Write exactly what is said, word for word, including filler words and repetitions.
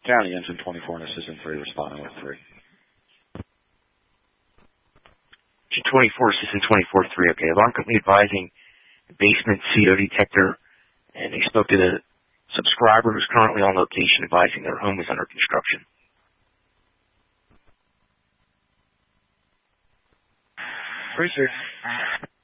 County, engine twenty-four, and assistant three, responding with three. Engine twenty-four, assistant twenty-four, three, okay. Alarm company advising basement C O detector, and they spoke to the subscriber who's currently on location advising their home is under construction. Three six.